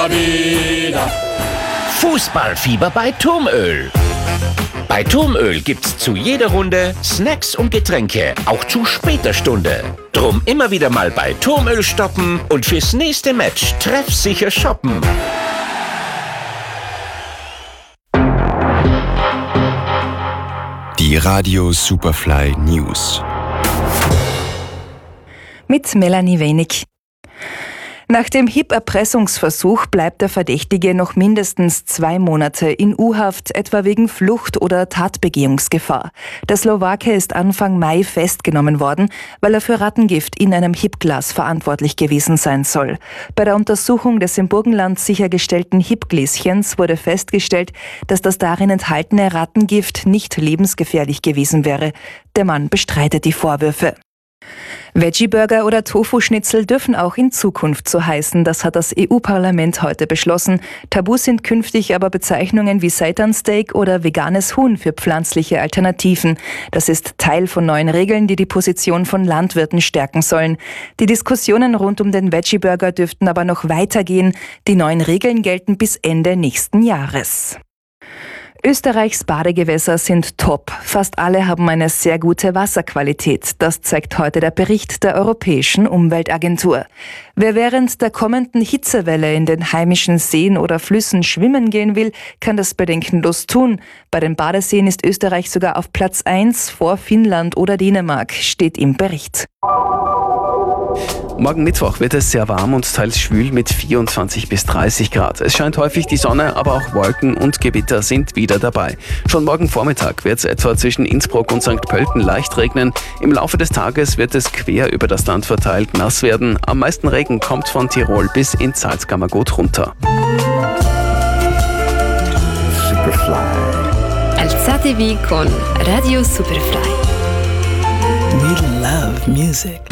Fußballfieber bei Turmöl. Bei Turmöl gibt's zu jeder Runde Snacks und Getränke, auch zu später Stunde. Drum immer wieder mal bei Turmöl stoppen und fürs nächste Match treffsicher shoppen. Die Radio Superfly News. Mit Melanie Wenig. Nach dem HIP-Erpressungsversuch bleibt der Verdächtige noch mindestens 2 Monate in U-Haft, etwa wegen Flucht oder Tatbegehungsgefahr. Der Slowake ist Anfang Mai festgenommen worden, weil er für Rattengift in einem HIP-Glas verantwortlich gewesen sein soll. Bei der Untersuchung des im Burgenland sichergestellten HIP-Gläschens wurde festgestellt, dass das darin enthaltene Rattengift nicht lebensgefährlich gewesen wäre. Der Mann bestreitet die Vorwürfe. Veggie-Burger oder Tofu-Schnitzel dürfen auch in Zukunft so heißen. Das hat das EU-Parlament heute beschlossen. Tabu sind künftig aber Bezeichnungen wie Seitansteak oder veganes Huhn für pflanzliche Alternativen. Das ist Teil von neuen Regeln, die die Position von Landwirten stärken sollen. Die Diskussionen rund um den Veggie-Burger dürften aber noch weitergehen. Die neuen Regeln gelten bis Ende nächsten Jahres. Österreichs Badegewässer sind top. Fast alle haben eine sehr gute Wasserqualität. Das zeigt heute der Bericht der Europäischen Umweltagentur. Wer während der kommenden Hitzewelle in den heimischen Seen oder Flüssen schwimmen gehen will, kann das bedenkenlos tun. Bei den Badeseen ist Österreich sogar auf Platz 1 vor Finnland oder Dänemark, steht im Bericht. Morgen Mittwoch wird es sehr warm und teils schwül mit 24 bis 30 Grad. Es scheint häufig die Sonne, aber auch Wolken und Gewitter sind wieder dabei. Schon morgen Vormittag wird es etwa zwischen Innsbruck und St. Pölten leicht regnen. Im Laufe des Tages wird es quer über das Land verteilt nass werden. Am meisten Regen kommt von Tirol bis ins Salzkammergut runter. Alzatevi con Radio Superfly. We love music.